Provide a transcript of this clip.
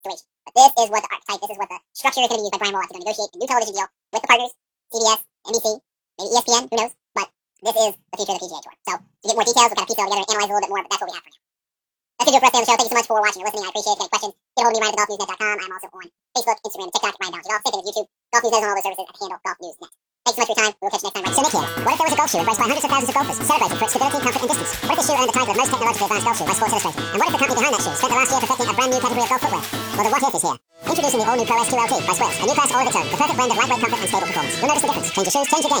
situation. But this is what the archetype, this is what the structure is going to be used by Brian Wall to negotiate a new television deal with the partners, CBS, NBC, maybe ESPN, who knows? But this is the future of the PGA Tour. So to get more details, we'll kind of piece it all together and analyze a little bit more, but that's what we have for now. That's going to do it for us today on the show. Thank you so much for watching or listening. I appreciate it. If you have questions, get a hold of me, Ryan at golfnewsnet.com. I'm also on Facebook, Instagram, and TikTok, Ryan Ballard Golf. Same thing with YouTube, Golf News Net, on all those services at the handle Golf News Net. Thanks so much for your time. We'll catch you next time. So Nick here. What if there was a golf shoe embraced by hundreds of thousands of golfers, celebrated for its stability, comfort, and distance? What if the shoe earned the title of most technologically advanced golf shoe by Sports Illustrated? And what if the company behind that shoe spent the last year perfecting a brand new category of golf footwear? Well, the what if is here. Introducing the all-new Pro SQLT by Squares, a new class all of its own, the perfect blend of lightweight comfort and stable performance. You'll notice the difference. Change your shoes, change your game.